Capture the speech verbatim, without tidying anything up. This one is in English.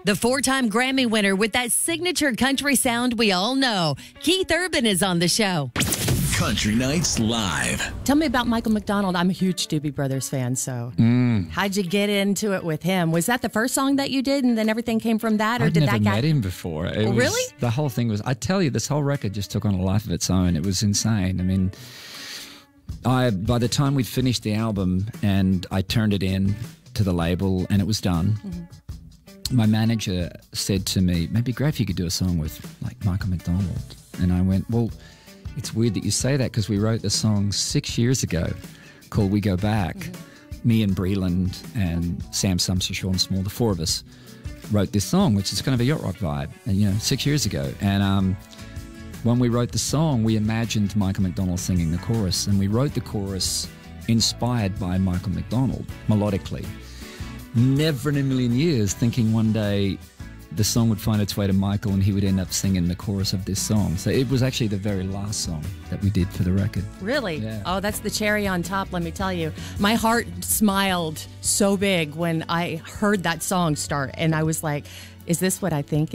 The four-time Grammy winner with that signature country sound we all know, Keith Urban is on the show. Country Nights Live. Tell me about Michael McDonald. I'm a huge Doobie Brothers fan, so Mm. how'd you get into it with him? Was that the first song that you did and then everything came from that? Or I'd did never that guy... met him before. It Oh, was, really? The whole thing was, I tell you, this whole record just took on a life of its own. It was insane. I mean, I by the time we'd finished the album and I turned it in to the label and it was done, mm-hmm. my manager said to me, maybe great if you could do a song with like Michael McDonald. And I went, well, it's weird that you say that because we wrote the song six years ago called We Go Back. Mm-hmm. Me and Breland and Sam Sumser, Sean Small, the four of us wrote this song, which is kind of a yacht rock vibe, and you know, six years ago. And um, when we wrote the song, we imagined Michael McDonald singing the chorus, and we wrote the chorus inspired by Michael McDonald, melodically. Never in a million years thinking one day the song would find its way to Michael and he would end up singing the chorus of this song. So it was actually the very last song that we did for the record. Really? Yeah. Oh, that's the cherry on top, let me tell you. My heart smiled so big when I heard that song start, and I was like, is this what I think